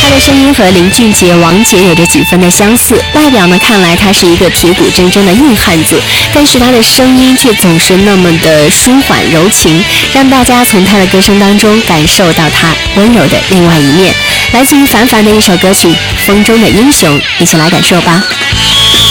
他的声音和林俊杰、王杰有着几分的相似，外表呢看来他是一个铁骨铮铮的硬汉子，但是他的声音却总是那么的舒缓柔情，让大家从他的歌声当中感受到他温柔的另外一面。来自于凡凡的一首歌曲《风中的英雄》，一起来感受吧。